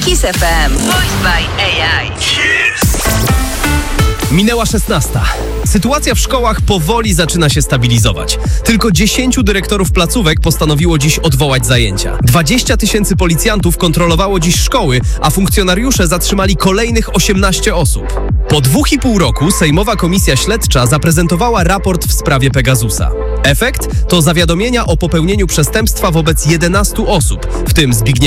Kiss FM. Voiced by AI. Minęła 16. Sytuacja w szkołach powoli zaczyna się stabilizować. Tylko 10 dyrektorów placówek postanowiło dziś odwołać zajęcia. 20 000 policjantów kontrolowało dziś szkoły, a funkcjonariusze zatrzymali kolejnych 18 osób. Po 2,5 roku Sejmowa Komisja Śledcza zaprezentowała raport w sprawie Pegasusa. Efekt to zawiadomienia o popełnieniu przestępstwa wobec 11 osób, w tym Zbigniewa